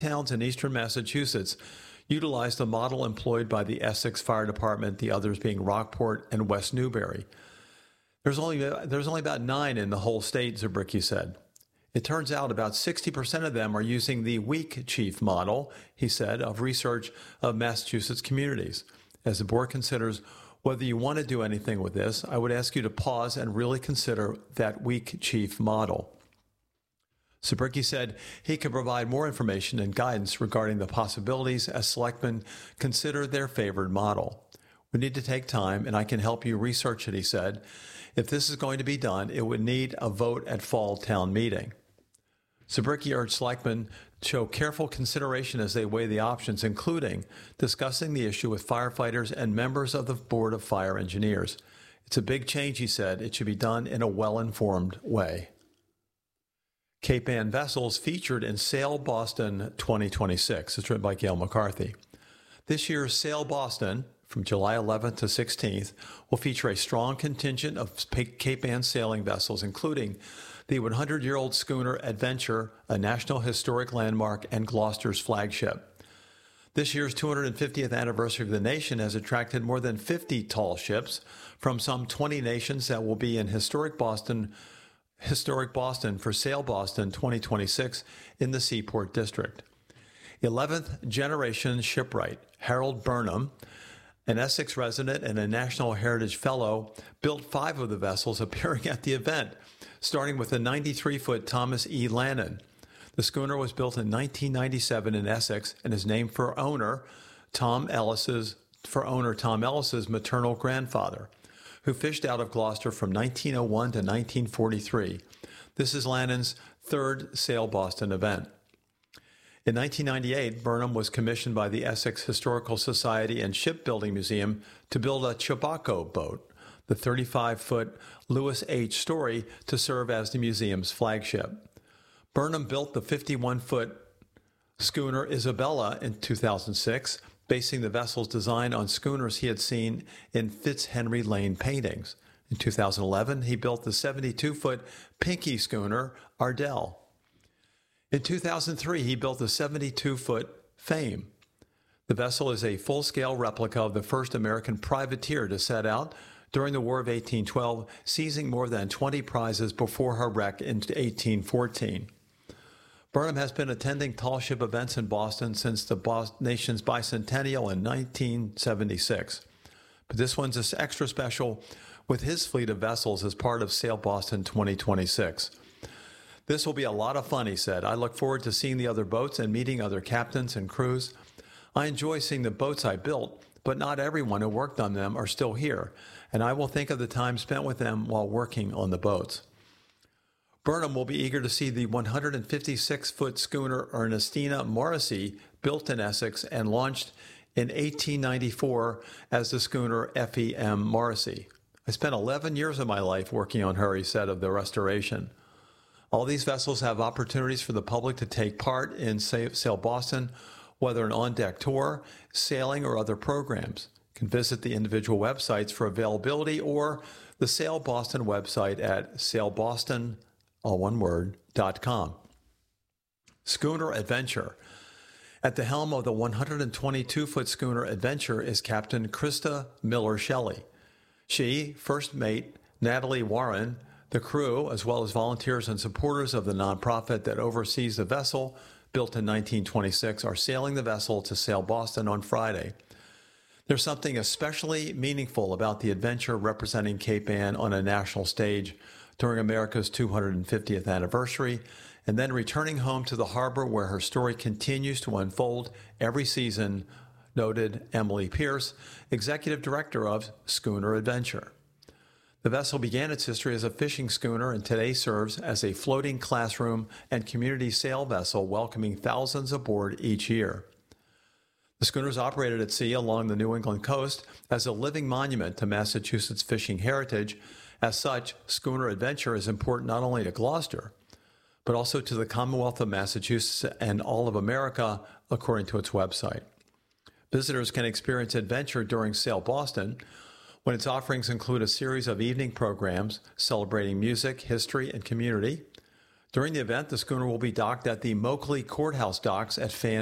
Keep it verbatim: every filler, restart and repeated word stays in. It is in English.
towns in eastern Massachusetts utilized the model employed by the Essex Fire Department, the others being Rockport and West Newbury. There's only, there's only about nine in the whole state, Zabricki said. It turns out about sixty percent of them are using the weak chief model, he said, of research of Massachusetts communities. As the board considers whether you want to do anything with this, I would ask you to pause and really consider that weak chief model. Zabricki said he can provide more information and guidance regarding the possibilities as selectmen consider their favored model. We need to take time, and I can help you research it, he said. If this is going to be done, it would need a vote at fall town meeting. Zabricki urged selectmen to show careful consideration as they weigh the options, including discussing the issue with firefighters and members of the Board of Fire Engineers. It's a big change, he said. It should be done in a well-informed way. Cape Ann vessels featured in Sail Boston twenty twenty-six. It's written by Gail McCarthy. This year's Sail Boston, from July eleventh to sixteenth, will feature a strong contingent of Cape Ann sailing vessels, including the one hundred-year-old schooner Adventure, a National Historic Landmark and Gloucester's flagship. This year's two hundred fiftieth anniversary of the nation has attracted more than fifty tall ships from some twenty nations that will be in historic Boston, historic Boston for Sail Boston twenty twenty-six in the Seaport District. eleventh generation shipwright Harold Burnham, an Essex resident and a National Heritage Fellow, built five of the vessels appearing at the event, starting with the ninety-three-foot Thomas E. Lannon. The schooner was built in nineteen ninety-seven in Essex and is named for owner Tom Ellis's for owner Tom Ellis's maternal grandfather, who fished out of Gloucester from nineteen oh one to nineteen forty-three. This is Lannon's third Sail Boston event. In nineteen ninety-eight, Burnham was commissioned by the Essex Historical Society and Shipbuilding Museum to build a Chubacco boat, the thirty-five-foot Lewis H. Story, to serve as the museum's flagship. Burnham built the fifty-one-foot schooner Isabella in two thousand six, basing the vessel's design on schooners he had seen in Fitzhenry Lane paintings. In two thousand eleven, he built the seventy-two-foot Pinky schooner Ardell. In two thousand three, he built the seventy-two-foot Fame. The vessel is a full-scale replica of the first American privateer to set out during the War of eighteen twelve, seizing more than twenty prizes before her wreck in eighteen fourteen. Burnham has been attending tall ship events in Boston since the Boston nation's bicentennial in nineteen seventy-six. But this one's extra special with his fleet of vessels as part of Sail Boston twenty twenty-six. This will be a lot of fun, he said. I look forward to seeing the other boats and meeting other captains and crews. I enjoy seeing the boats I built, but not everyone who worked on them are still here, and I will think of the time spent with them while working on the boats. Burnham will be eager to see the one hundred fifty-six-foot schooner Ernestina Morrissey, built in Essex and launched in eighteen ninety-four as the schooner F E M Morrissey. I spent eleven years of my life working on her, he said, of the restoration. All these vessels have opportunities for the public to take part in Sail Boston, whether an on-deck tour, sailing, or other programs. You can visit the individual websites for availability or the Sail Boston website at sailboston, all one word, dot com. Schooner Adventure. At the helm of the one hundred twenty-two-foot schooner Adventure is Captain Krista Miller Shelley. She, first mate Natalie Warren, the crew, as well as volunteers and supporters of the nonprofit that oversees the vessel, built in nineteen twenty-six, are sailing the vessel to Sail Boston on Friday. There's something especially meaningful about the Adventure representing Cape Ann on a national stage during America's two hundred fiftieth anniversary, and then returning home to the harbor where her story continues to unfold every season, noted Emily Pierce, executive director of Schooner Adventure. The vessel began its history as a fishing schooner and today serves as a floating classroom and community sail vessel welcoming thousands aboard each year. The schooner is operated at sea along the New England coast as a living monument to Massachusetts fishing heritage. As such, Schooner Adventure is important not only to Gloucester, but also to the Commonwealth of Massachusetts and all of America, according to its website. Visitors can experience adventure during Sail Boston, when its offerings include a series of evening programs celebrating music, history, and community, During the event, the schooner will be docked at the Moakley Courthouse docks at Fan